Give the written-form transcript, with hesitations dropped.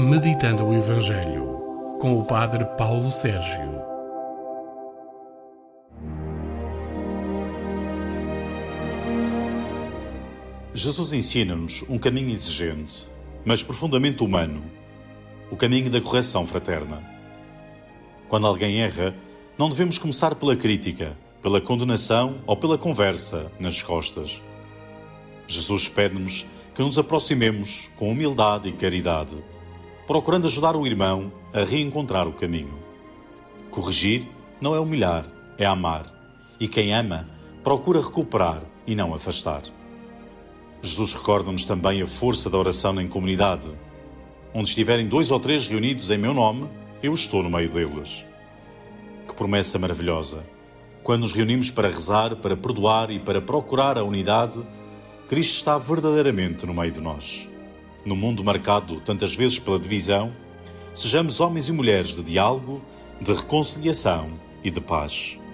Meditando o Evangelho, com o Padre Paulo Sérgio. Jesus ensina-nos um caminho exigente, mas profundamente humano, o caminho da correção fraterna. Quando alguém erra, não devemos começar pela crítica, pela condenação ou pela conversa nas costas. Jesus pede-nos que nos aproximemos com humildade e caridade, procurando ajudar o irmão a reencontrar o caminho. Corrigir não é humilhar, é amar. E quem ama, procura recuperar e não afastar. Jesus recorda-nos também a força da oração em comunidade. Onde estiverem 2 ou 3 reunidos em meu nome, eu estou no meio deles. Que promessa maravilhosa! Quando nos reunimos para rezar, para perdoar e para procurar a unidade, Cristo está verdadeiramente no meio de nós. No mundo marcado tantas vezes pela divisão, sejamos homens e mulheres de diálogo, de reconciliação e de paz.